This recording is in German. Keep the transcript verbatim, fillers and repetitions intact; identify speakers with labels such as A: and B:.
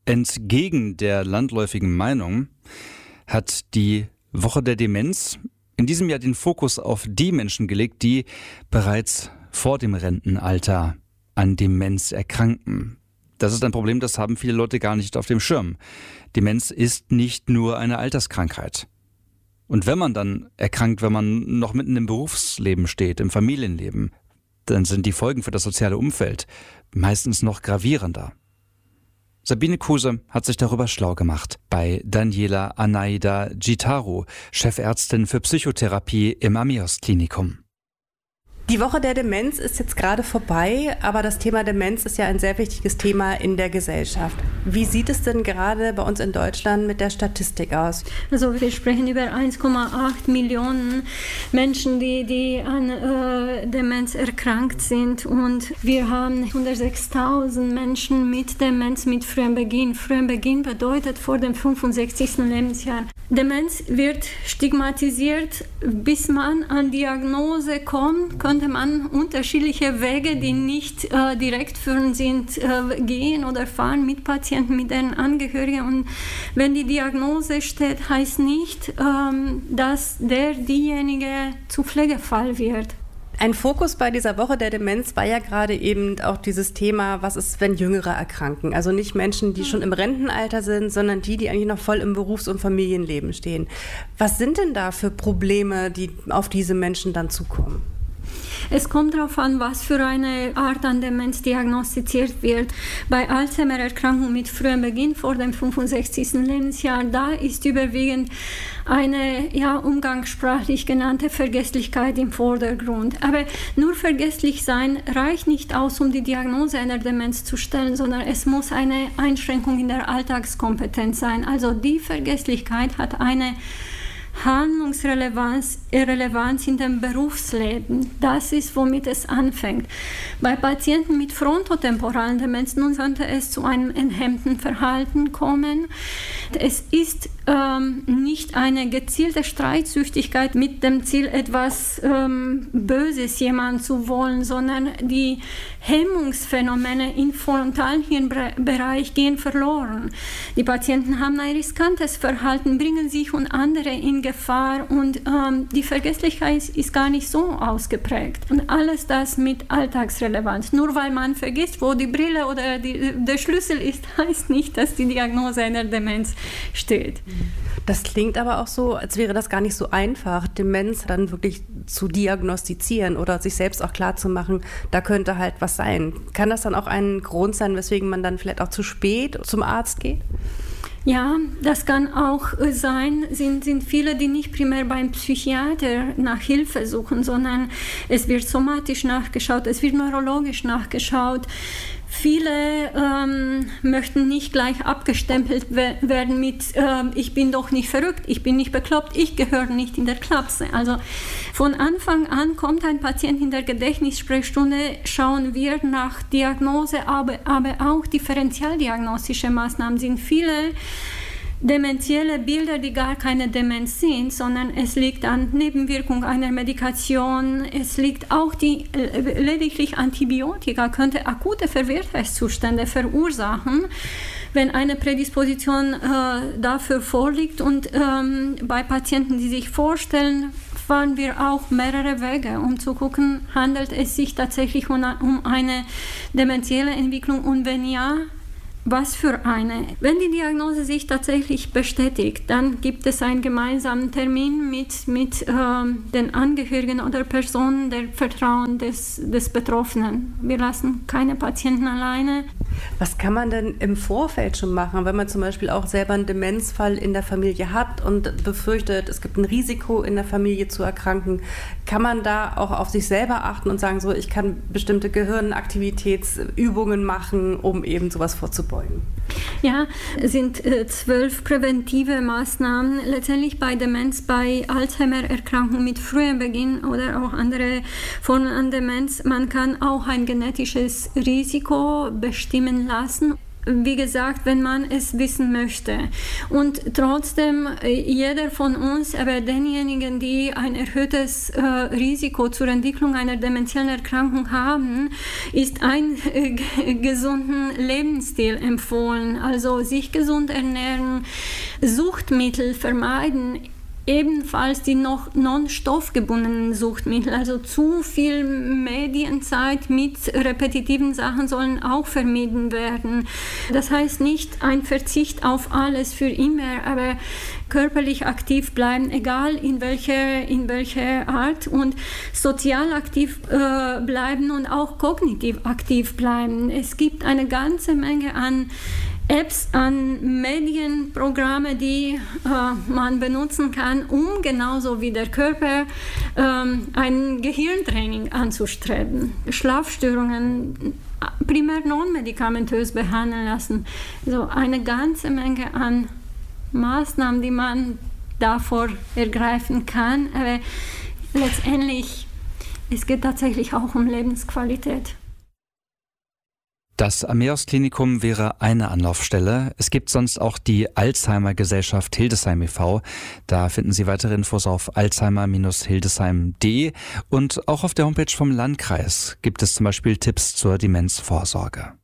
A: Entgegen der landläufigen Meinung hat die Woche der Demenz in diesem Jahr den Fokus auf die Menschen gelegt, die bereits vor dem Rentenalter an Demenz erkranken. Das ist ein Problem, das haben viele Leute gar nicht auf dem Schirm. Demenz ist nicht nur eine Alterskrankheit. Und wenn man dann erkrankt, wenn man noch mitten im Berufsleben steht, im Familienleben, dann sind die Folgen für das soziale Umfeld meistens noch gravierender. Sabine Kuse hat sich darüber schlau gemacht bei Daniela Anaida Gitaru, Chefärztin für Psychotherapie im Amios Klinikum.
B: Die Woche der Demenz ist jetzt gerade vorbei, aber das Thema Demenz ist ja ein sehr wichtiges Thema in der Gesellschaft. Wie sieht es denn gerade bei uns in Deutschland mit der Statistik aus?
C: Also wir sprechen über eins Komma acht Millionen Menschen, die, die an äh, Demenz erkrankt sind, und wir haben hundertsechstausend Menschen mit Demenz mit frühem Beginn. Frühem Beginn bedeutet vor dem fünfundsechzigsten Lebensjahr. Demenz wird stigmatisiert, bis man an Diagnose kommt, könnte man unterschiedliche Wege, die nicht äh, direkt führend sind, äh, gehen oder fahren mit Patienten, mit deren Angehörigen. Und wenn die Diagnose steht, heißt nicht, ähm, dass der diejenige zu Pflegefall wird.
B: Ein Fokus bei dieser Woche der Demenz war ja gerade eben auch dieses Thema, was ist, wenn Jüngere erkranken? Also nicht Menschen, die schon im Rentenalter sind, sondern die, die eigentlich noch voll im Berufs- und Familienleben stehen. Was sind denn da für Probleme, die auf diese Menschen dann zukommen?
C: Es kommt darauf an, was für eine Art an Demenz diagnostiziert wird. Bei Alzheimer-Erkrankung mit frühem Beginn vor dem fünfundsechzigsten Lebensjahr, da ist überwiegend eine ja, umgangssprachlich genannte Vergesslichkeit im Vordergrund. Aber nur vergesslich sein reicht nicht aus, um die Diagnose einer Demenz zu stellen, sondern es muss eine Einschränkung in der Alltagskompetenz sein. Also die Vergesslichkeit hat eine Handlungsrelevanz Relevanz in dem Berufsleben. Das ist, womit es anfängt. Bei Patienten mit frontotemporalen Demenz nun könnte es zu einem enthemmten Verhalten kommen. Es ist ähm, nicht eine gezielte Streitsüchtigkeit mit dem Ziel, etwas ähm, Böses jemandem zu wollen, sondern die Hemmungsphänomene im Frontalhirnbereich gehen verloren. Die Patienten haben ein riskantes Verhalten, bringen sich und andere in Gefahr, und ähm, die Vergesslichkeit ist gar nicht so ausgeprägt. Und alles das mit Alltagsrelevanz. Nur weil man vergisst, wo die Brille oder die, der Schlüssel ist, heißt nicht, dass die Diagnose einer Demenz steht.
B: Das klingt aber auch so, als wäre das gar nicht so einfach, Demenz dann wirklich zu diagnostizieren oder sich selbst auch klar zu machen, da könnte halt was sein. Kann das dann auch ein Grund sein, weswegen man dann vielleicht auch zu spät zum Arzt geht?
C: Ja, das kann auch sein, sind, sind viele, die nicht primär beim Psychiater nach Hilfe suchen, sondern es wird somatisch nachgeschaut, es wird neurologisch nachgeschaut. Viele ähm, möchten nicht gleich abgestempelt we- werden mit äh, ich bin doch nicht verrückt, ich bin nicht bekloppt, ich gehöre nicht in der Klapse. Also von Anfang an kommt ein Patient in der Gedächtnissprechstunde, schauen wir nach Diagnose, aber, aber auch differentialdiagnostische Maßnahmen sind viele dementielle Bilder, die gar keine Demenz sind, sondern es liegt an Nebenwirkung einer Medikation, es liegt auch die äh, lediglich Antibiotika, könnte akute Verwirrtheitszustände verursachen, wenn eine Prädisposition äh, dafür vorliegt. Und ähm, bei Patienten, die sich vorstellen, fahren wir auch mehrere Wege, um zu gucken, handelt es sich tatsächlich um, um eine dementielle Entwicklung, und wenn ja, was für eine? Wenn die Diagnose sich tatsächlich bestätigt, dann gibt es einen gemeinsamen Termin mit, mit ähm, den Angehörigen oder Personen der Vertrauen des, des Betroffenen. Wir lassen keine Patienten alleine.
B: Was kann man denn im Vorfeld schon machen, wenn man zum Beispiel auch selber einen Demenzfall in der Familie hat und befürchtet, es gibt ein Risiko, in der Familie zu erkranken? Kann man da auch auf sich selber achten und sagen, so, ich kann bestimmte Gehirnaktivitätsübungen machen, um eben sowas vorzubeugen?
C: Ja, es sind äh, zwölf präventive Maßnahmen. Letztendlich bei Demenz, bei Alzheimer-Erkrankung mit frühem Beginn oder auch andere Formen an Demenz, man kann auch ein genetisches Risiko bestimmen lassen. wie gesagt, wenn man es wissen möchte. Und trotzdem, jeder von uns, aber denjenigen, die ein erhöhtes äh, Risiko zur Entwicklung einer dementiellen Erkrankung haben, ist ein äh, gesunden Lebensstil empfohlen. Also sich gesund ernähren, Suchtmittel vermeiden, ebenfalls die noch non-stoffgebundenen Suchtmittel, also zu viel Medienzeit mit repetitiven Sachen sollen auch vermieden werden. Das heißt nicht ein Verzicht auf alles für immer, aber körperlich aktiv bleiben, egal in welche, in welche Art, und sozial aktiv äh, bleiben und auch kognitiv aktiv bleiben. Es gibt eine ganze Menge an Apps, an Medienprogramme, die äh, man benutzen kann, um genauso wie der Körper ähm, ein Gehirntraining anzustreben. Schlafstörungen primär non-medikamentös behandeln lassen. So eine ganze Menge an Maßnahmen, die man davor ergreifen kann. Aber letztendlich, es geht tatsächlich auch um Lebensqualität.
A: Das Ameos-Klinikum wäre eine Anlaufstelle. Es gibt sonst auch die Alzheimer-Gesellschaft Hildesheim e V Da finden Sie weitere Infos auf alzheimer Bindestrich hildesheim Punkt de und auch auf der Homepage vom Landkreis gibt es zum Beispiel Tipps zur Demenzvorsorge.